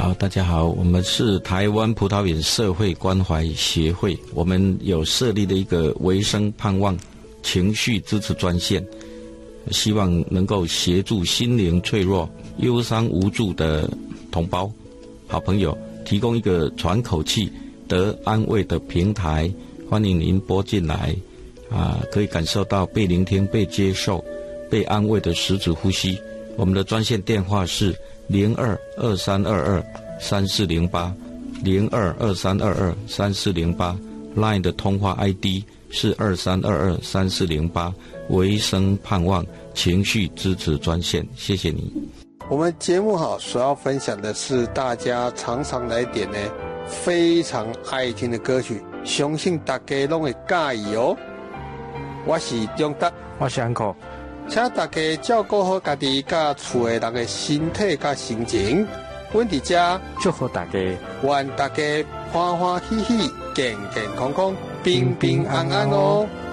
好，大家好，我们是台湾葡萄园社会关怀协会，我们有设立的一个维生盼望情绪支持专线，希望能够协助心灵脆弱、忧伤无助的同胞、好朋友，提供一个喘口气、得安慰的平台。欢迎您拨进来，可以感受到被聆听、被接受、被安慰的实质呼吸。我们的专线电话是0223223408，0223223408。LINE 的通话 ID 是23223408，维生盼望情绪支持专线。谢谢你。 我们节目所要分享的是大家常常来点呢非常爱听的歌曲，相信大家都会介意哦。我是钟达， 我是Uncle， 请大家照顾好家己甲厝的人的身体甲心情。阮伫遮祝福大家， 愿大家欢欢喜喜、健健康康、平平安安哦。